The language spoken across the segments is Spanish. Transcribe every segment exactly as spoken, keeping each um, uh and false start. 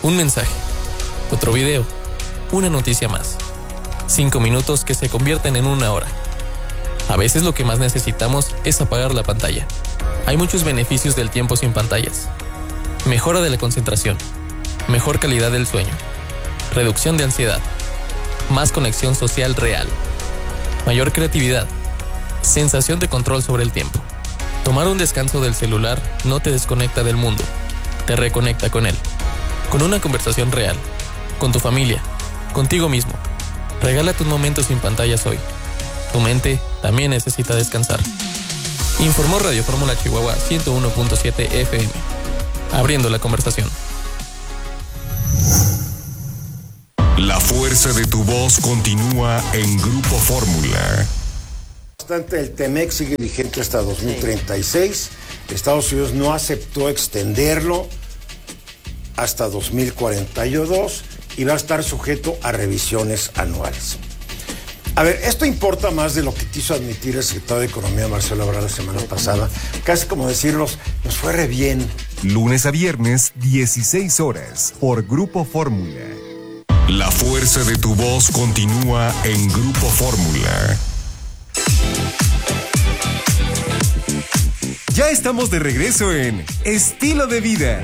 Un mensaje, otro video, una noticia más. Cinco minutos que se convierten en una hora. A veces lo que más necesitamos es apagar la pantalla. Hay muchos beneficios del tiempo sin pantallas. Mejora de la concentración, mejor calidad del sueño, reducción de ansiedad, más conexión social real, mayor creatividad, sensación de control sobre el tiempo. Tomar un descanso del celular no te desconecta del mundo, te reconecta con él. Con una conversación real, con tu familia, contigo mismo. Regala tus momentos sin pantallas hoy. Tu mente también necesita descansar. Informó Radio Fórmula Chihuahua ciento uno punto siete F M. Abriendo la conversación. La fuerza de tu voz continúa en Grupo Fórmula. El TEMEC sigue vigente hasta dos mil treinta y seis. Estados Unidos no aceptó extenderlo hasta dos mil cuarenta y dos y va a estar sujeto a revisiones anuales. A ver, esto importa más de lo que quiso admitir el secretario de Economía, Marcelo Ebrard, la semana pasada. Casi como decirnos, nos fue re bien. Lunes a viernes, dieciséis horas, por Grupo Fórmula. La fuerza de tu voz continúa en Grupo Fórmula. Ya estamos de regreso en Estilo de Vida.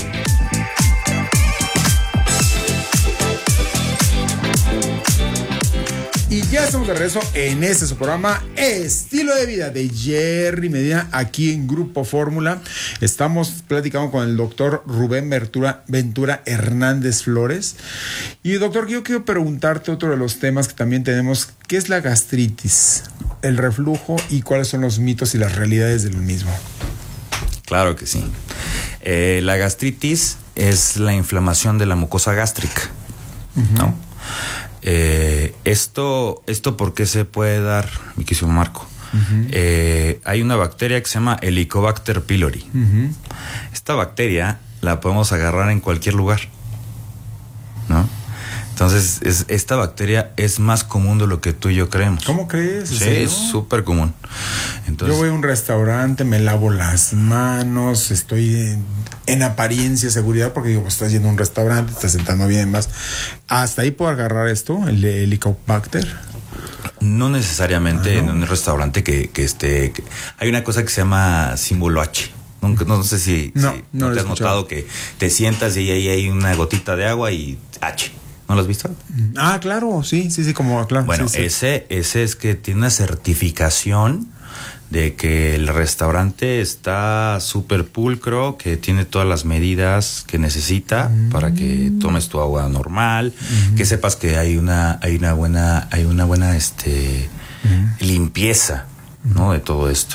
Y ya estamos de regreso en este su programa Estilo de Vida de Jerry Medina, aquí en Grupo Fórmula. Estamos platicando con el doctor Rubén Ventura, Ventura Hernández Flores. Y doctor, yo quiero preguntarte otro de los temas que también tenemos, ¿qué es la gastritis, el reflujo y cuáles son los mitos y las realidades del mismo? Claro que sí. Eh, la gastritis es la inflamación de la mucosa gástrica, uh-huh. ¿no? Eh, esto, esto ¿por qué se puede dar, mi querido Marco? Uh-huh. Eh, hay una bacteria que se llama Helicobacter pylori. Uh-huh. Esta bacteria la podemos agarrar en cualquier lugar, ¿no? Entonces, es, esta bacteria es más común de lo que tú y yo creemos. ¿Cómo crees? Sí, es súper común. Entonces, yo voy a un restaurante, me lavo las manos, estoy en, en apariencia seguridad, porque digo, pues estás yendo a un restaurante, estás sentando bien más. ¿Hasta ahí puedo agarrar esto, el Helicobacter? No necesariamente ah, no. En un restaurante que, que esté... Que, hay una cosa que se llama símbolo H. No, no sé si, no, si no, no te has notado que te sientas y ahí hay una gotita de agua y H. ¿No lo has visto? Ah, claro, sí, sí, sí, como claro. Bueno, sí, sí. ese, ese es que tiene una certificación de que el restaurante está súper pulcro, que tiene todas las medidas que necesita mm. para que tomes tu agua normal, mm. que sepas que hay una, hay una buena, hay una buena este mm. limpieza, ¿no? De todo esto.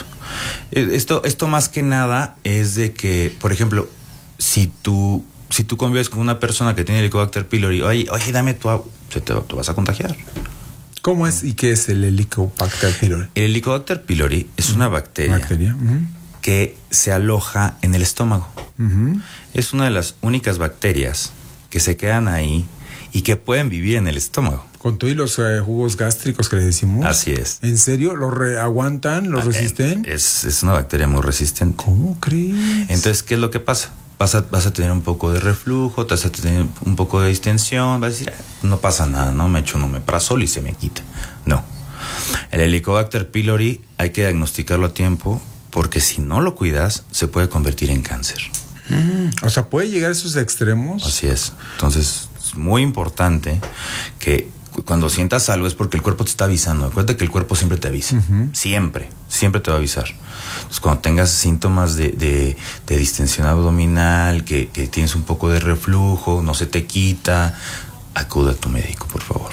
Esto, esto más que nada es de que, por ejemplo, si tú Si tú convives con una persona que tiene Helicobacter pylori, oye, oye, dame tu agua, te, te, te vas a contagiar. ¿Cómo es y qué es el Helicobacter pylori? El Helicobacter pylori es una bacteria, bacteria. Uh-huh. que se aloja en el estómago. Uh-huh. Es una de las únicas bacterias que se quedan ahí y que pueden vivir en el estómago. Con todos los eh, jugos gástricos que le decimos. Así es. ¿En serio? ¿Los re- aguantan? ¿Los ah, resisten? Es, es una bacteria muy resistente. ¿Cómo crees? Entonces, ¿qué es lo que pasa? Vas a, vas a tener un poco de reflujo, vas a tener un poco de distensión, vas a decir, no pasa nada, no me echo un omeprazol y se me quita. No. El Helicobacter pylori hay que diagnosticarlo a tiempo, porque si no lo cuidas, se puede convertir en cáncer. Mm, o sea, ¿puede llegar a esos extremos? Así es. Entonces, es muy importante que cuando sientas algo es porque el cuerpo te está avisando. Acuérdate que el cuerpo siempre te avisa. Uh-huh. Siempre, siempre te va a avisar. Entonces, cuando tengas síntomas de, de, de distensión abdominal, que, que tienes un poco de reflujo, no se te quita, acude a tu médico, por favor.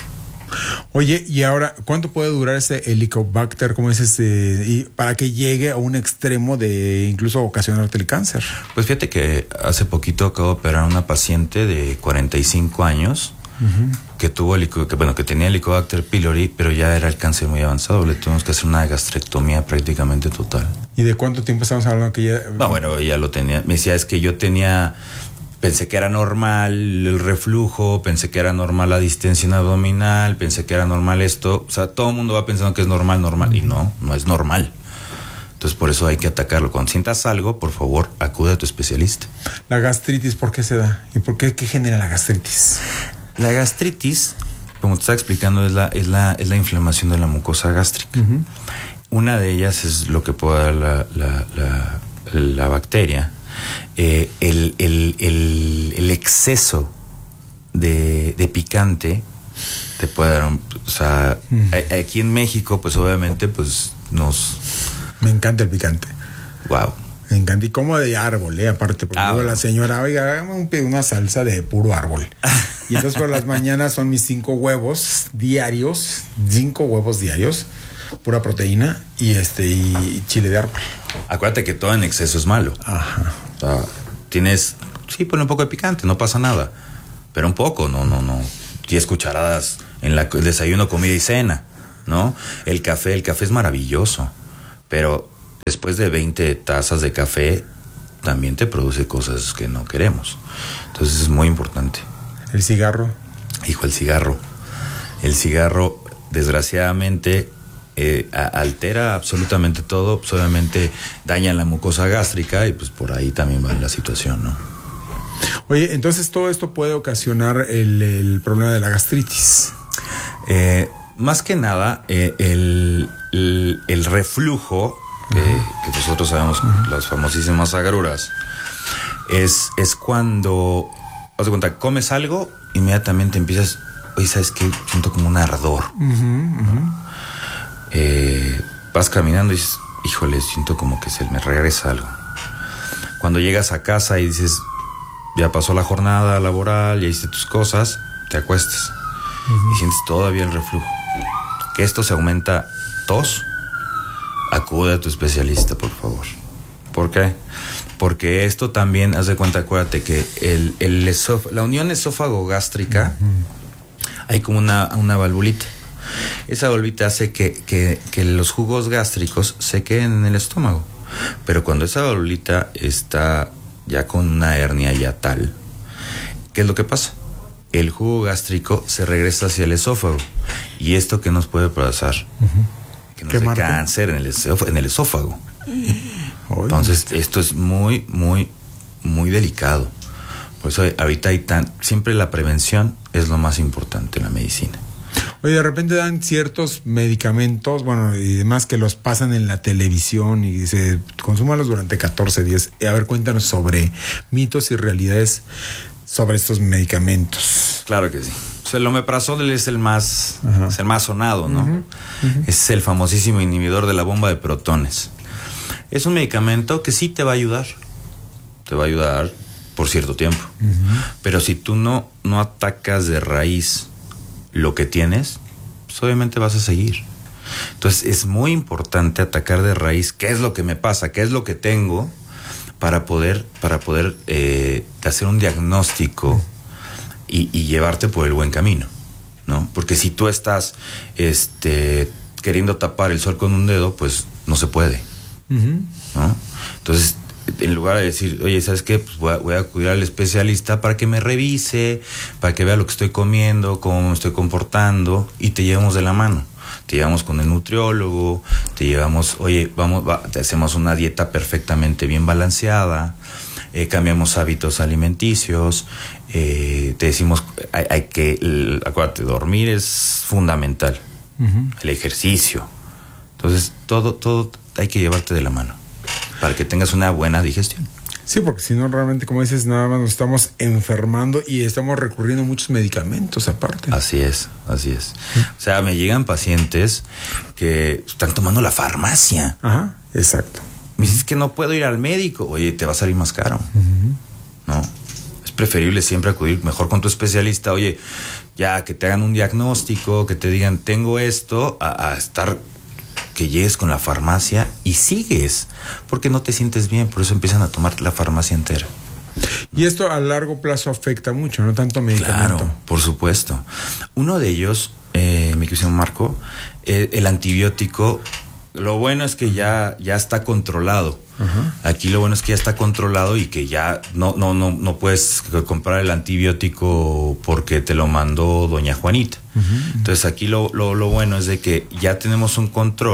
Oye, y ahora, ¿cuánto puede durar ese Helicobacter, como es ese, y para que llegue a un extremo de incluso ocasionarte el cáncer? Pues fíjate que hace poquito acabo de operar a una paciente de cuarenta y cinco años, uh-huh. que tuvo que bueno que tenía Helicobacter pylori, pero ya era el cáncer muy avanzado. Le tuvimos que hacer una gastrectomía prácticamente total. ¿Y de cuánto tiempo estamos hablando que ya? No, bueno, ella lo tenía. Me decía, es que yo tenía, pensé que era normal el reflujo, pensé que era normal la distensión abdominal, pensé que era normal esto. O sea, todo el mundo va pensando que es normal, normal, uh-huh. y no, no es normal. Entonces por eso hay que atacarlo. Cuando sientas algo, por favor, acude a tu especialista. La gastritis, ¿por qué se da? ¿Y por qué, qué genera la gastritis? La gastritis, como te estaba explicando, es la, es la, es la inflamación de la mucosa gástrica. Uh-huh. Una de ellas es lo que puede dar la, la, la, la bacteria. Eh, el, el, el, el exceso de, de picante te puede dar un, o sea, uh-huh. aquí en México, pues obviamente, pues nos... Me encanta el picante. Wow. Me encanta. Y como de árbol, ¿eh? Aparte, porque ah, luego la señora, oiga, hágame un, una salsa de puro árbol. Y entonces por las mañanas son mis cinco huevos diarios, cinco huevos diarios, pura proteína y este y chile de árbol. Acuérdate que todo en exceso es malo. Ajá. O sea, tienes, sí, ponle un poco de picante, no pasa nada. Pero un poco, no, no, no. diez cucharadas en la, el desayuno, comida y cena, ¿no? El café, el café es maravilloso. Pero después de veinte tazas de café, también te produce cosas que no queremos. Entonces es muy importante. ¿El cigarro? Hijo, el cigarro. El cigarro, desgraciadamente, eh, a, altera absolutamente todo. Pues obviamente daña la mucosa gástrica y pues por ahí también va la situación, ¿no? Oye, entonces todo esto puede ocasionar el, el problema de la gastritis. Eh... Más que nada, eh, el, el, el reflujo, que, que nosotros sabemos, uh-huh. las famosísimas agruras, es, es cuando, haz de cuenta, comes algo, inmediatamente empiezas, oye, ¿sabes qué? Siento como un ardor. Uh-huh, uh-huh. Eh, vas caminando y dices, híjole, siento como que se me regresa algo. Cuando llegas a casa y dices, ya pasó la jornada laboral, ya hiciste tus cosas, te acuestas uh-huh. y sientes todavía el reflujo. Que esto se aumenta tos, acude a tu especialista, por favor. ¿Por qué? Porque esto también, haz de cuenta, acuérdate que el, el esof- la unión esófago-gástrica, uh-huh. hay como una, una valvulita. Esa valvulita hace que, que, que los jugos gástricos se queden en el estómago. Pero cuando esa valvulita está ya con una hernia ya tal, ¿qué es lo que pasa? El jugo gástrico se regresa hacia el esófago. ¿Y esto qué nos puede pasar? Uh-huh. Que nos dé cáncer en el, esófago, en el esófago. Uh-huh. Entonces, esto es muy, muy, muy delicado. Por eso ahorita hay tan... Siempre la prevención es lo más importante en la medicina. Oye, de repente dan ciertos medicamentos, bueno, y demás que los pasan en la televisión y dice, consúmalos durante catorce días. A ver, cuéntanos sobre mitos y realidades sobre estos medicamentos. Claro que sí. O sea, el omeprazol es el más, es el más sonado, ¿no? Uh-huh. Uh-huh. Es el famosísimo inhibidor de la bomba de protones. Es un medicamento que sí te va a ayudar. Te va a ayudar por cierto tiempo. Uh-huh. Pero si tú no, no atacas de raíz lo que tienes, pues obviamente vas a seguir. Entonces es muy importante atacar de raíz qué es lo que me pasa, qué es lo que tengo, para poder, para poder eh, hacer un diagnóstico y, y llevarte por el buen camino, ¿no? Porque si tú estás este, queriendo tapar el sol con un dedo, pues no se puede, uh-huh. ¿no? Entonces, en lugar de decir, oye, ¿sabes qué? Pues voy a, voy a acudir al especialista para que me revise, para que vea lo que estoy comiendo, cómo me estoy comportando, y te llevamos de la mano. Te llevamos con el nutriólogo, te llevamos, oye, vamos, va, te hacemos una dieta perfectamente bien balanceada, eh, cambiamos hábitos alimenticios, eh, te decimos, hay, hay que, el, acuérdate, dormir es fundamental, uh-huh. el ejercicio. Entonces, todo, todo hay que llevarte de la mano para que tengas una buena digestión. Sí, porque si no, realmente, como dices, nada más nos estamos enfermando y estamos recurriendo a muchos medicamentos aparte. Así es, así es. O sea, me llegan pacientes que están tomando la farmacia. Ajá, exacto. Me dices que no puedo ir al médico. Oye, te va a salir más caro. Uh-huh. ¿No? Es preferible siempre acudir mejor con tu especialista. Oye, ya que te hagan un diagnóstico, que te digan, tengo esto, a, a estar... que llegues con la farmacia y sigues, porque no te sientes bien, por eso empiezan a tomar la farmacia entera. Y esto a largo plazo afecta mucho, no tanto medicamento. Claro, por supuesto. Uno de ellos, eh, mi querido Marco, eh, el antibiótico, lo bueno es que ya, ya está controlado. Uh-huh. Aquí lo bueno es que ya está controlado y que ya no, no, no, no puedes comprar el antibiótico porque te lo mandó doña Juanita. Uh-huh. Entonces aquí lo, lo, lo bueno es de que ya tenemos un control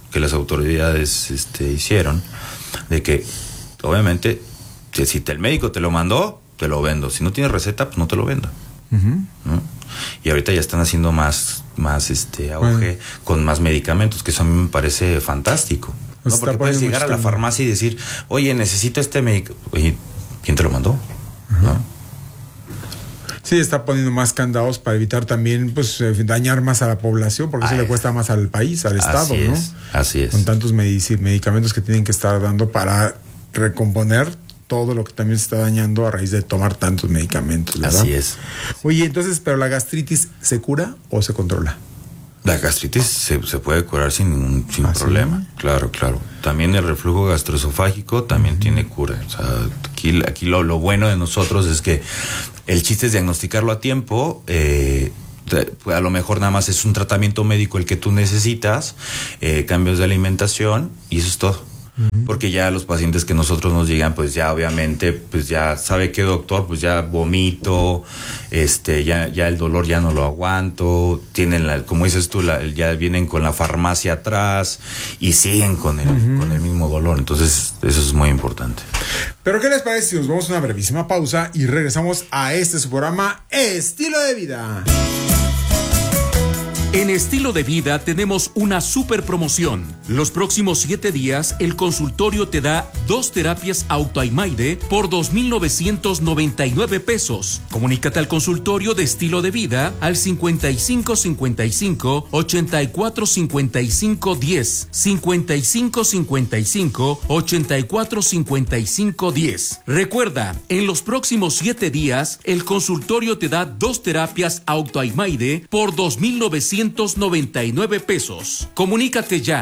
que las autoridades este, hicieron, de que obviamente si, si te, el médico te lo mandó, te lo vendo. Si no tienes receta, pues no te lo vendo. Uh-huh. ¿No? Y ahorita ya están haciendo más, más este auge, bueno, con más medicamentos, que eso a mí me parece fantástico. ¿No? Porque puedes llegar a la farmacia y decir, oye, necesito este médico. Oye, ¿quién te lo mandó? Uh-huh. ¿No? Sí, está poniendo más candados para evitar también pues dañar más a la población, porque Ay, eso le cuesta más al país, al Estado, así ¿no? Es, así es. Con tantos medic- medicamentos que tienen que estar dando para recomponer todo lo que también se está dañando a raíz de tomar tantos medicamentos, ¿verdad? Así es. Oye, entonces, ¿pero la gastritis se cura o se controla? La gastritis se, se puede curar sin ningún sin ¿Ah, problema, sí? Claro, claro. También el reflujo gastroesofágico también uh-huh. tiene cura. O sea, aquí, aquí lo, lo bueno de nosotros es que el chiste es diagnosticarlo a tiempo. Eh, a lo mejor nada más es un tratamiento médico el que tú necesitas, eh, cambios de alimentación y eso es todo. Porque ya los pacientes que nosotros nos llegan, pues ya obviamente, pues ya sabe qué doctor, pues ya vomito, este, ya, ya el dolor ya no lo aguanto, tienen la, como dices tú, la, ya vienen con la farmacia atrás y siguen con el, uh-huh. con el mismo dolor. Entonces, eso es muy importante. Pero ¿qué les parece si nos vamos a una brevísima pausa y regresamos a este su programa Estilo de Vida? En Estilo de Vida tenemos una super promoción. Los próximos siete días, el consultorio te da dos terapias Autoimaide por dos mil novecientos noventa y nueve pesos. Comunícate al consultorio de Estilo de Vida al cincuenta y cinco cincuenta y cinco ochenta y cuatro cincuenta y cinco diez, cincuenta y cinco cincuenta y cinco ochenta y cuatro cincuenta y cinco diez. Recuerda, en los próximos siete días, el consultorio te da dos terapias Autoimaide por dos mil novecientos noventa y nueve pesos. Comunícate ya.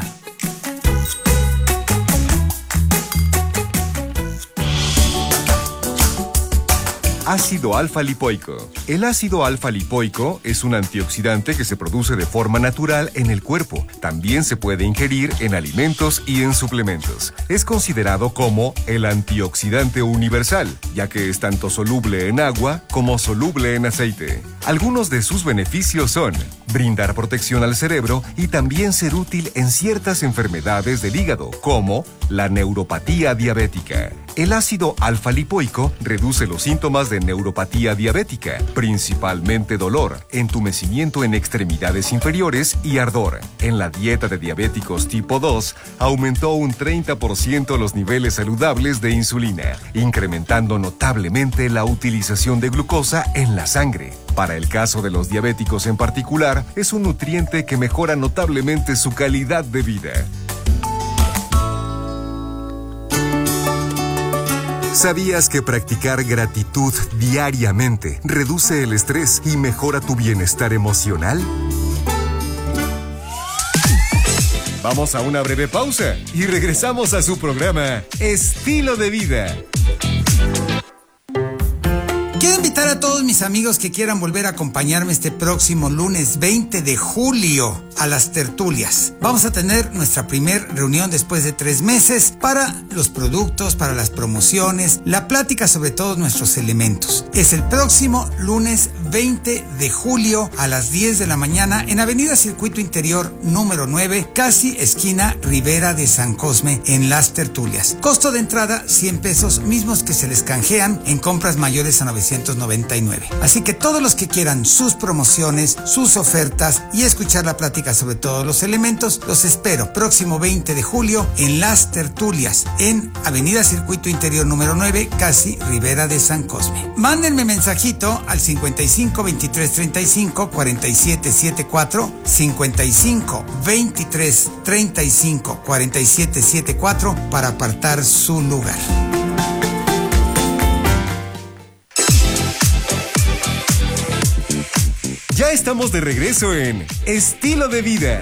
Ácido alfa-lipoico. El ácido alfa-lipoico es un antioxidante que se produce de forma natural en el cuerpo. También se puede ingerir en alimentos y en suplementos. Es considerado como el antioxidante universal, ya que es tanto soluble en agua como soluble en aceite. Algunos de sus beneficios son brindar protección al cerebro y también ser útil en ciertas enfermedades del hígado, como la neuropatía diabética. El ácido alfa-lipoico reduce los síntomas de neuropatía diabética, principalmente dolor, entumecimiento en extremidades inferiores y ardor. En la dieta de diabéticos tipo dos, aumentó un treinta por ciento los niveles saludables de insulina, incrementando notablemente la utilización de glucosa en la sangre. Para el caso de los diabéticos en particular, es un nutriente que mejora notablemente su calidad de vida. ¿Sabías que practicar gratitud diariamente reduce el estrés y mejora tu bienestar emocional? Vamos a una breve pausa y regresamos a su programa Estilo de Vida. Quiero invitar a todos mis amigos que quieran volver a acompañarme este próximo lunes veinte de julio a las tertulias. Vamos a tener nuestra primer reunión después de tres meses para los productos, para las promociones, la plática sobre todos nuestros elementos. Es el próximo lunes veinte de julio a las diez de la mañana en Avenida Circuito Interior número nueve, casi esquina Rivera de San Cosme, en las tertulias. Costo de entrada cien pesos, mismos que se les canjean en compras mayores a novecientos noventa y nueve. Así que todos los que quieran sus promociones, sus ofertas y escuchar la plática sobre todos los elementos, los espero próximo veinte de julio en las tertulias en Avenida Circuito Interior número nueve, casi Rivera de San Cosme. Mándenme mensajito al cincuenta y cinco veintitrés treinta y cinco cuarenta y siete setenta y cuatro, cincuenta y cinco veintitrés treinta y cinco cuarenta y siete setenta y cuatro para apartar su lugar. Ya estamos de regreso en Estilo de Vida.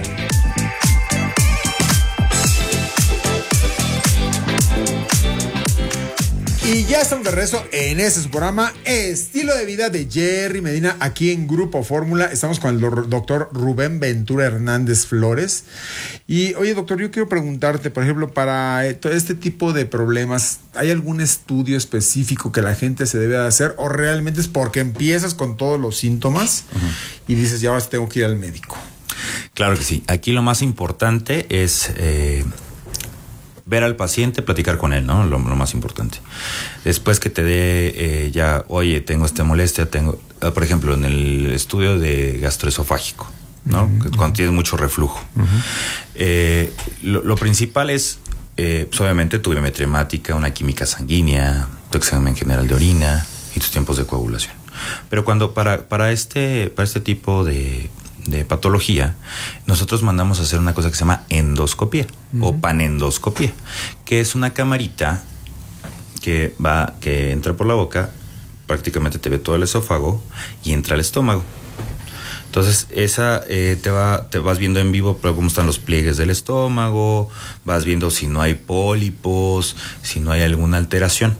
Y ya estamos de regreso en este su programa Estilo de Vida de Jerry Medina, aquí en Grupo Fórmula. Estamos con el doctor Rubén Ventura Hernández Flores. Y oye, doctor, yo quiero preguntarte, por ejemplo, para todo este tipo de problemas, ¿hay algún estudio específico que la gente se debe de hacer o realmente es porque empiezas con todos los síntomas uh-huh. y dices, ya ahora tengo que ir al médico? Claro que sí. Aquí lo más importante es eh, ver al paciente, platicar con él, ¿no? Lo, lo más importante. Después que te dé eh, ya, oye, tengo esta molestia, tengo, uh, por ejemplo, en el estudio de gastroesofágico, ¿no? Uh-huh. Cuando tienes mucho reflujo. Uh-huh. Eh, lo, lo principal es, eh, pues obviamente, tu biometría hemática, una química sanguínea, tu examen general de orina y tus tiempos de coagulación. Pero cuando para, para, este, para este tipo de, de patología, nosotros mandamos a hacer una cosa que se llama endoscopía uh-huh. o panendoscopía, que es una camarita que va, que entra por la boca, prácticamente te ve todo el esófago y entra al estómago. Entonces, esa eh, te va, te vas viendo en vivo cómo están los pliegues del estómago, vas viendo si no hay pólipos, si no hay alguna alteración.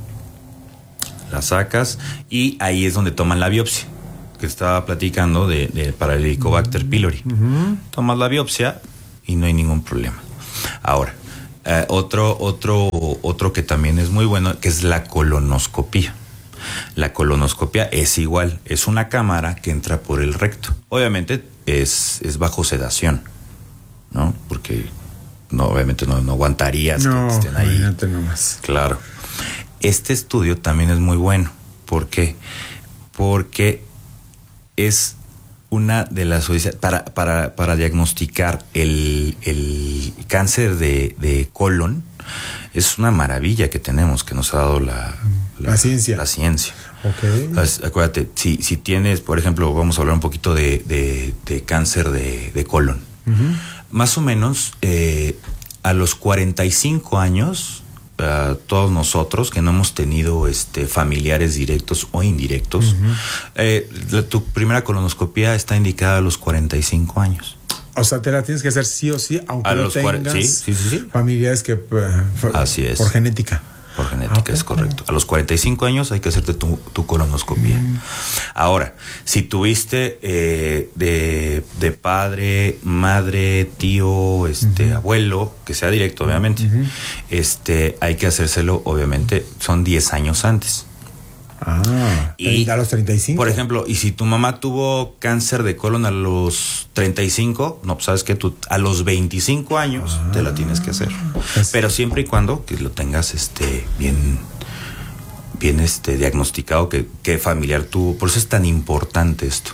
La sacas y ahí es donde toman la biopsia, que estaba platicando de, de para el Helicobacter pylori. Uh-huh. Tomas la biopsia y no hay ningún problema. Ahora, eh, otro, otro, otro que también es muy bueno, que es la colonoscopía. La colonoscopia es igual, es una cámara que entra por el recto. Obviamente es, es bajo sedación, ¿no? Porque no, obviamente no, no aguantarías no, que estén ahí. Imagínate nomás. Claro. Este estudio también es muy bueno. ¿Por qué? Porque es una de las para, para, para diagnosticar el, el cáncer de, de colon. Es una maravilla que tenemos, que nos ha dado la, la, la ciencia. La ciencia. Okay. Entonces, acuérdate, si, si tienes, por ejemplo, vamos a hablar un poquito de, de, de cáncer de, de colon. Uh-huh. Más o menos eh, a los cuarenta y cinco años, uh, todos nosotros que no hemos tenido este, familiares directos o indirectos, uh-huh. eh, la, tu primera colonoscopia está indicada a los cuarenta y cinco años. O sea, te la tienes que hacer sí o sí, aunque no tengas sí, sí, sí, sí. familiares que... Uh, Así es. Por genética. Por genética, es correcto. A los cuarenta y cinco años hay que hacerte tu, tu colonoscopia. Mm. Ahora, si tuviste eh, de, de padre, madre, tío, este, uh-huh. abuelo, que sea directo, obviamente, uh-huh. este, hay que hacérselo, obviamente, son diez años antes. Ah, y a los treinta y cinco. Por ejemplo, y si tu mamá tuvo cáncer de colon a los treinta y cinco, no, pues sabes que tú a los veinticinco años ah, te la tienes que hacer. Es... Pero siempre y cuando que lo tengas este bien bien este diagnosticado que, que familiar tuvo. Por eso es tan importante esto.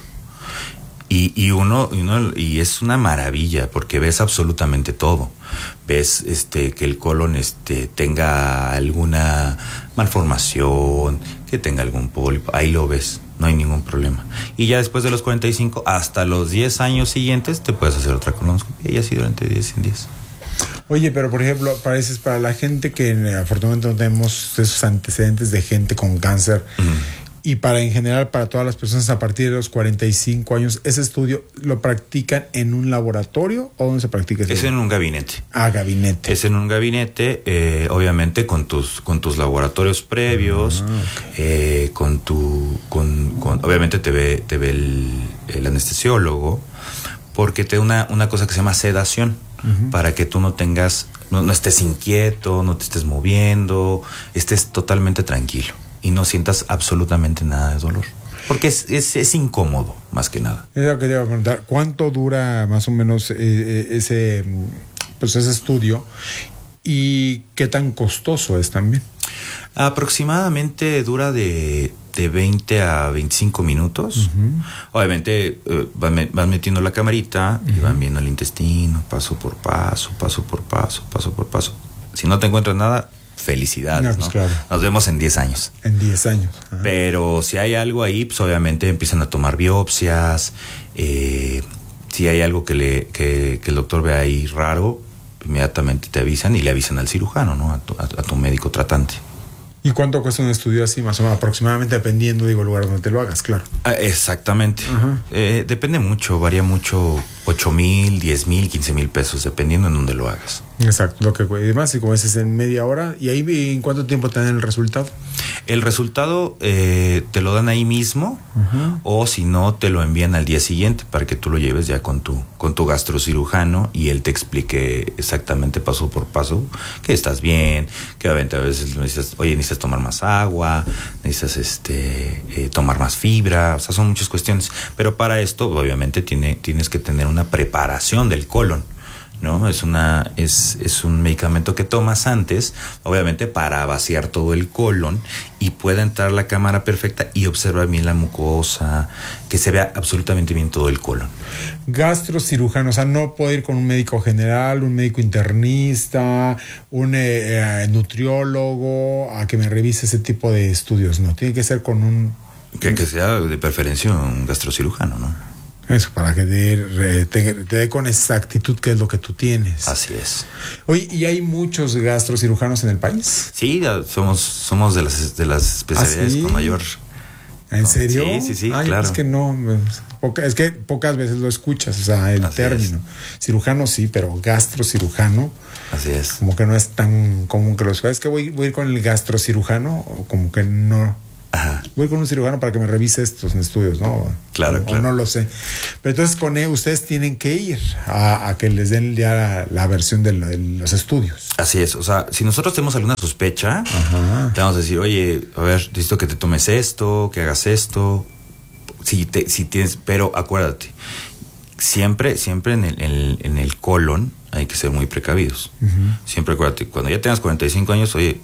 Y, y uno, y uno y es una maravilla porque ves absolutamente todo. Ves este que el colon este tenga alguna malformación, que tenga algún pólipo, ahí lo ves, no hay ningún problema. Y ya después de los cuarenta y cinco hasta los diez años siguientes te puedes hacer otra colonoscopia y así durante diez en diez. Oye, pero por ejemplo, parece para la gente que afortunadamente no tenemos esos antecedentes de gente con cáncer. Mm. Y para en general, para todas las personas a partir de los cuarenta y cinco años, ¿ese estudio lo practican en un laboratorio o dónde se practica ese Es estudio? en un gabinete. Ah, gabinete. Es en un gabinete, eh, obviamente con tus con tus laboratorios previos, ah, okay. eh, con tu, con, con, obviamente te ve te ve el, el anestesiólogo, porque te da una, una cosa que se llama sedación, uh-huh. para que tú no tengas, no, no estés inquieto, no te estés moviendo, estés totalmente tranquilo. Y no sientas absolutamente nada de dolor. Porque es, es, es incómodo, más que nada. Es lo que te iba a preguntar. ¿Cuánto dura más o menos eh, ese, pues ese estudio? ¿Y qué tan costoso es también? Aproximadamente dura de, de veinte a veinticinco minutos. Uh-huh. Obviamente eh, van, van metiendo la camarita uh-huh. y van viendo el intestino, paso por paso, paso por paso, paso por paso. Si no te encuentras nada... Felicidades, no, pues ¿no? Claro. Nos vemos en diez años. En diez años. Ajá. Pero si hay algo ahí, pues obviamente empiezan a tomar biopsias. Eh, si hay algo que, le, que, que el doctor ve ahí raro, inmediatamente te avisan y le avisan al cirujano, ¿no? A tu, a, a tu médico tratante. ¿Y cuánto cuesta un estudio así, más o menos, aproximadamente, dependiendo, digo, el lugar donde te lo hagas, claro? Ah, exactamente. Eh, depende mucho, varía mucho, ocho mil, diez mil, quince mil pesos, dependiendo en donde lo hagas. Exacto, lo que además, y como dices, en media hora. ¿Y ahí en cuánto tiempo te dan el resultado? El resultado eh, te lo dan ahí mismo, uh-huh. o si no, te lo envían al día siguiente para que tú lo lleves ya con tu, con tu gastrocirujano y él te explique exactamente paso por paso que estás bien, que a veces necesitas, oye, necesitas tomar más agua, necesitas este eh, tomar más fibra, o sea, son muchas cuestiones. Pero para esto, obviamente, tiene, tienes que tener una preparación del colon, ¿no? Es una es, es un medicamento que tomas antes, obviamente para vaciar todo el colon y pueda entrar la cámara perfecta y observar bien la mucosa, que se vea absolutamente bien todo el colon. Gastrocirujano, o sea, no puedo ir con un médico general, un médico internista, un eh, nutriólogo a que me revise ese tipo de estudios, no, tiene que ser con un... Que, que sea de preferencia un gastrocirujano, ¿no? Eso, para que te, te, te dé con exactitud qué es lo que tú tienes. Así es. Oye, ¿y hay muchos gastrocirujanos en el país? Sí, somos, somos de las, de las especialidades ¿Ah, sí? con mayor... ¿En serio? Sí, sí, sí, Ay, claro. Es que no, poca, es que pocas veces lo escuchas, o sea, el Así término. Es. Cirujano sí, pero gastrocirujano. Así es. Como que no es tan común que lo escuches. Es que voy, voy a ir con el gastrocirujano, o como que no... Ajá. Voy con un cirujano para que me revise estos estudios, ¿no? Claro, o, claro. O no lo sé. Pero entonces con él ustedes tienen que ir a, a que les den ya la, la versión de, lo, de los estudios. Así es. O sea, si nosotros tenemos alguna sospecha, Ajá. te vamos a decir, oye, a ver, necesito que te tomes esto, que hagas esto. Si, te, si tienes, pero acuérdate, siempre, siempre en el, en, en el colon hay que ser muy precavidos. Uh-huh. Siempre acuérdate, cuando ya tengas cuarenta y cinco años, oye,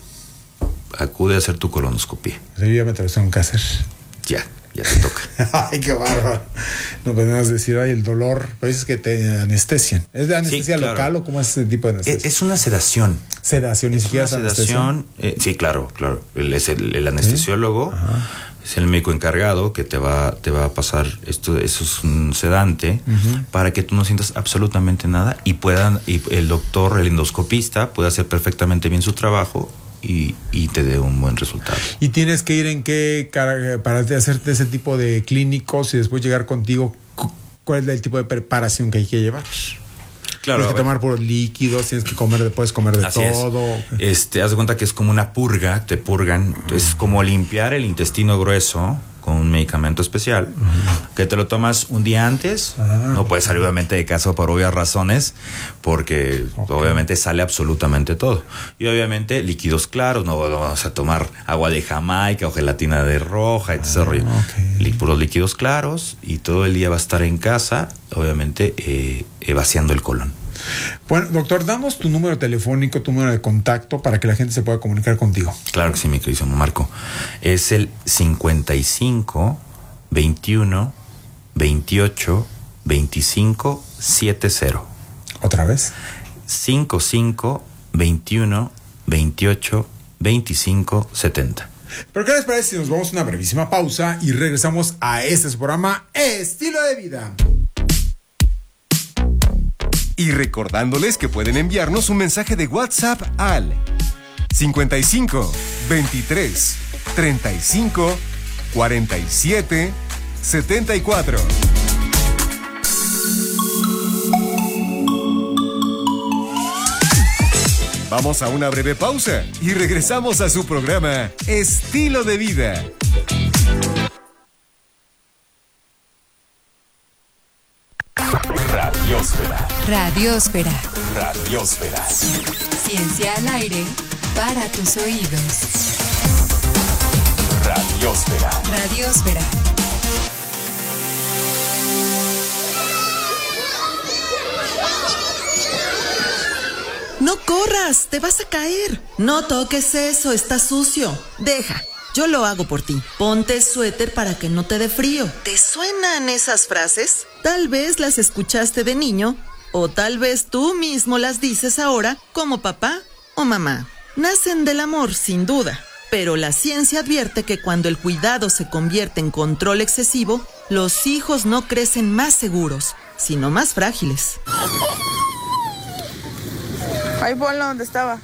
acude a hacer tu colonoscopia. O sea, yo ya me atravesé que hacer. Ya, ya te toca. Ay, qué bárbaro. No podemos decir, ay, el dolor. Pero dices que te anestesian. ¿Es de anestesia sí, claro. local o cómo es ese tipo de anestesia? Es, es una sedación. Sedación, ni siquiera es una sedación. Eh, sí, claro, claro. Él es el, el anestesiólogo. ¿Sí? Es el médico encargado que te va, te va a pasar esto, eso es un sedante, uh-huh. para que tú no sientas absolutamente nada y puedan, y el doctor, el endoscopista, puede hacer perfectamente bien su trabajo y, y te dé un buen resultado. ¿Y tienes que ir en qué para hacerte ese tipo de clínicos y después llegar contigo? ¿Cuál es el tipo de preparación que hay que llevar? Claro, tienes que tomar puros líquidos, tienes que comer, puedes comer de Así todo. Es. Este, haz de cuenta que es como una purga, te purgan, uh-huh. es como limpiar el intestino grueso con un medicamento especial, uh-huh. que te lo tomas un día antes, uh-huh. no puedes salir obviamente de casa por obvias razones, porque okay. obviamente sale absolutamente todo. Y obviamente líquidos claros, no vamos a tomar agua de Jamaica o gelatina de roja, y todo rollo. Okay. Puros líquidos claros y todo el día va a estar en casa, obviamente eh, eh, vaciando el colon. Bueno, doctor, damos tu número telefónico, tu número de contacto para que la gente se pueda comunicar contigo. Claro que sí, mi querido Marco. Es el cincuenta y cinco, veintiuno, veintiocho, veinticinco, setenta. ¿Otra vez? cincuenta y cinco, veintiuno, veintiocho, veinticinco, setenta. Pero ¿qué les parece si nos vamos a una brevísima pausa y regresamos a este programa Estilo de Vida? Y recordándoles que pueden enviarnos un mensaje de WhatsApp al cincuenta y cinco, veintitrés, treinta y cinco, cuarenta y siete, setenta y cuatro. Vamos a una breve pausa y regresamos a su programa Estilo de Vida. Radiosfera. Radiosfera. Radiosfera. Ciencia al aire para tus oídos. Radiosfera. Radiosfera. No corras, te vas a caer. No toques eso, está sucio. Deja, yo lo hago por ti. Ponte suéter para que no te dé frío. ¿Te suenan esas frases? Tal vez las escuchaste de niño, o tal vez tú mismo las dices ahora como papá o mamá. Nacen del amor, sin duda, pero la ciencia advierte que cuando el cuidado se convierte en control excesivo, los hijos no crecen más seguros, sino más frágiles. Ahí ponlo donde estaba.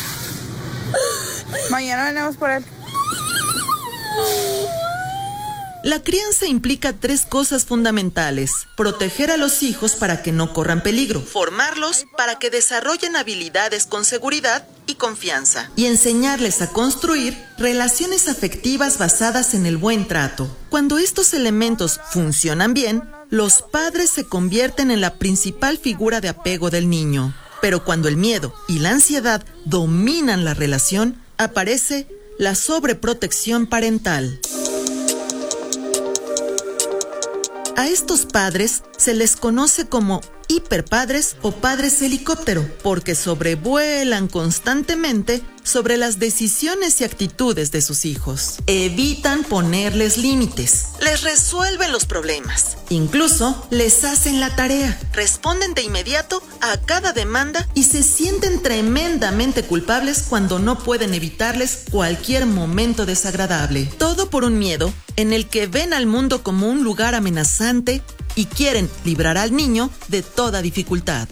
Mañana venimos por él. La crianza implica tres cosas fundamentales: proteger a los hijos para que no corran peligro, formarlos para que desarrollen habilidades con seguridad y confianza, y enseñarles a construir relaciones afectivas basadas en el buen trato. Cuando estos elementos funcionan bien, los padres se convierten en la principal figura de apego del niño. Pero cuando el miedo y la ansiedad dominan la relación, aparece la sobreprotección parental. A estos padres se les conoce como hiperpadres o padres helicóptero, porque sobrevuelan constantemente sobre las decisiones y actitudes de sus hijos. Evitan ponerles límites, les resuelven los problemas, incluso les hacen la tarea, responden de inmediato a cada demanda y se sienten tremendamente culpables cuando no pueden evitarles cualquier momento desagradable. Todo por un miedo en el que ven al mundo como un lugar amenazante y quieren librar al niño de toda dificultad.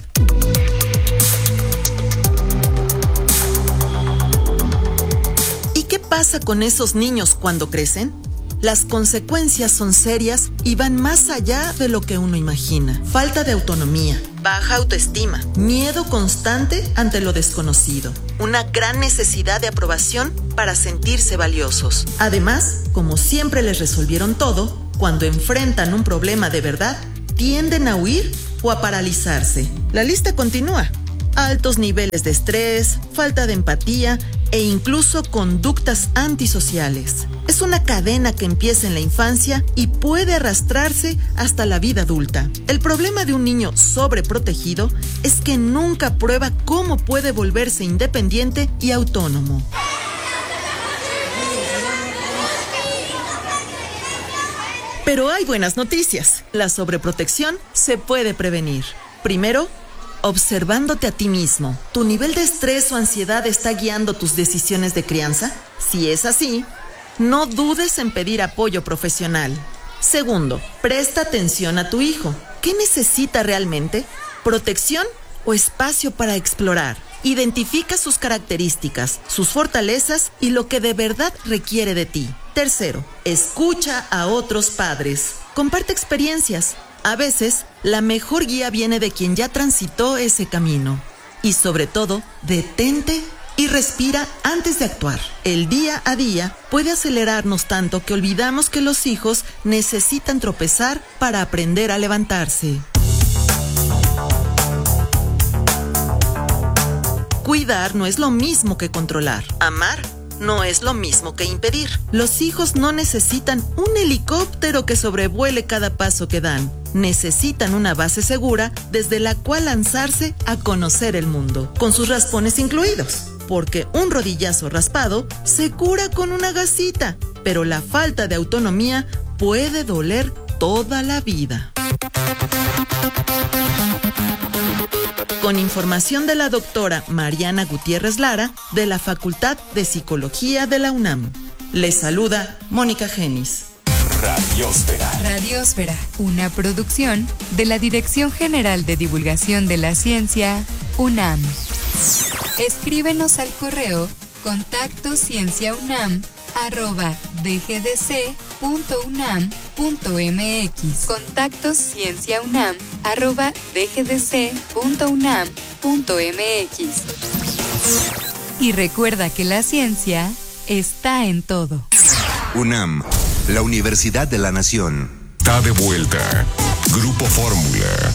¿Y qué pasa con esos niños cuando crecen? Las consecuencias son serias y van más allá de lo que uno imagina. Falta de autonomía, baja autoestima, miedo constante ante lo desconocido, una gran necesidad de aprobación para sentirse valiosos. Además, como siempre les resolvieron todo, cuando enfrentan un problema de verdad, tienden a huir o a paralizarse. La lista continúa. Altos niveles de estrés, falta de empatía e incluso conductas antisociales. Es una cadena que empieza en la infancia y puede arrastrarse hasta la vida adulta. El problema de un niño sobreprotegido es que nunca prueba cómo puede volverse independiente y autónomo. Pero hay buenas noticias. La sobreprotección se puede prevenir. Primero, observándote a ti mismo. ¿Tu nivel de estrés o ansiedad está guiando tus decisiones de crianza? Si es así, no dudes en pedir apoyo profesional. Segundo, presta atención a tu hijo. ¿Qué necesita realmente? ¿Protección o espacio para explorar? Identifica sus características, sus fortalezas y lo que de verdad requiere de ti. Tercero, escucha a otros padres. Comparte experiencias. A veces, la mejor guía viene de quien ya transitó ese camino. Y sobre todo, detente y respira antes de actuar. El día a día puede acelerarnos tanto que olvidamos que los hijos necesitan tropezar para aprender a levantarse. Cuidar no es lo mismo que controlar. Amar no es lo mismo que impedir. Los hijos no necesitan un helicóptero que sobrevuele cada paso que dan. Necesitan una base segura desde la cual lanzarse a conocer el mundo, con sus raspones incluidos. Porque un rodillazo raspado se cura con una gasita, pero la falta de autonomía puede doler toda la vida. Con información de la doctora Mariana Gutiérrez Lara, de la Facultad de Psicología de la UNAM. Les saluda Mónica Genis. Radiósfera. Radiósfera, una producción de la Dirección General de Divulgación de la Ciencia, UNAM. Escríbenos al correo contacto cienciaunam arroba dgdc.unam.mx. Contacto cienciaunam arroba dgdc.unam.mx. Y recuerda que la ciencia está en todo. UNAM, la Universidad de la Nación. Da de vuelta. Grupo Fórmula.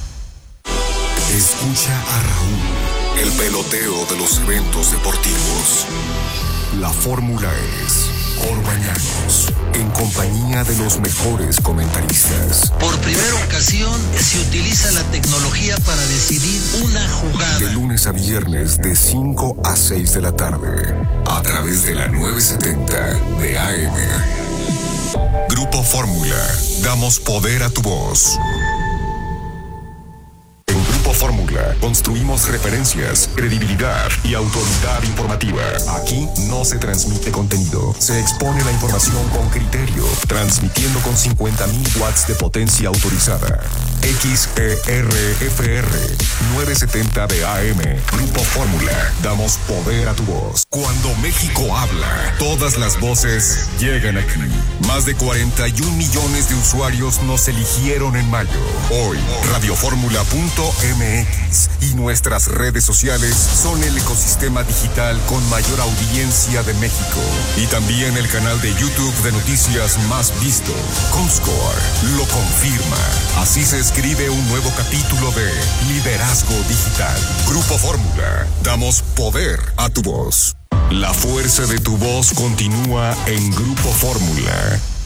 Escucha a Raúl, el peloteo de los eventos deportivos. La fórmula es Orbañanos, en compañía de los mejores comentaristas. Por primera ocasión se utiliza la tecnología para decidir una jugada. De lunes a viernes de cinco a seis de la tarde, a través de la novecientos setenta de A M. Grupo Fórmula, damos poder a tu voz. En Grupo Fórmula Fórmula. Construimos referencias, credibilidad y autoridad informativa. Aquí no se transmite contenido. Se expone la información con criterio, transmitiendo con cincuenta mil watts de potencia autorizada. X E R F R novecientos setenta de A M. Grupo Fórmula. Damos poder a tu voz. Cuando México habla, todas las voces llegan aquí. Más de cuarenta y un millones de usuarios nos eligieron en mayo. Hoy, radioformula punto m x y nuestras redes sociales son el ecosistema digital con mayor audiencia de México. Y también el canal de YouTube de noticias más visto. Comscore lo confirma. Así se escribe un nuevo capítulo de Liderazgo Digital. Grupo Fórmula. Damos poder a tu voz. La fuerza de tu voz continúa en Grupo Fórmula.